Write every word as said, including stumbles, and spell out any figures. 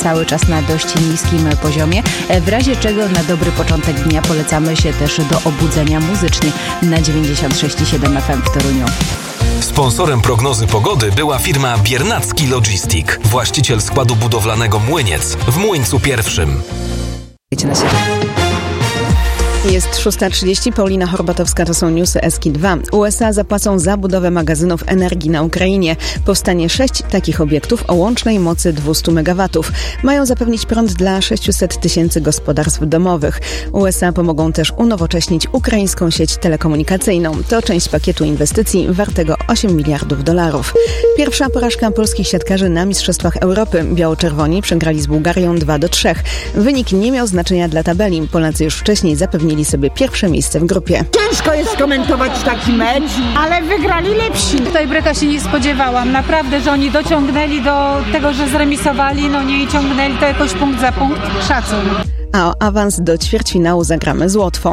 cały czas na dość niskim poziomie, w razie czego na dobry początek dnia polecamy się też do obudzenia muzycznie na dziewięćdziesiąt sześć i siedem F M w Toruniu. Sponsorem prognozy pogody była firma Biernacki Logistic, właściciel składu budowlanego Młyniec w Młyńcu Pierwszym. Na siebie. Jest szósta trzydzieści, Paulina Horbatowska, to są newsy S K I dwa. U S A zapłacą za budowę magazynów energii na Ukrainie. Powstanie sześć takich obiektów o łącznej mocy dwieście megawatów. Mają zapewnić prąd dla sześćset tysięcy gospodarstw domowych. U S A pomogą też unowocześnić ukraińską sieć telekomunikacyjną. To część pakietu inwestycji wartego osiem miliardów dolarów. Pierwsza porażka polskich siatkarzy na Mistrzostwach Europy. Biało-czerwoni przegrali z Bułgarią dwa do trzech. Wynik nie miał znaczenia dla tabeli. Polacy już wcześniej zapewnili sobie pierwsze miejsce w grupie. Ciężko jest komentować taki mecz, ale wygrali lepsi. Tutaj Bryka się nie spodziewałam. Naprawdę, że oni dociągnęli do tego, że zremisowali, no nie i ciągnęli to jakoś punkt za punkt. Szacun. A o awans do ćwierćfinału zagramy z Łotwą.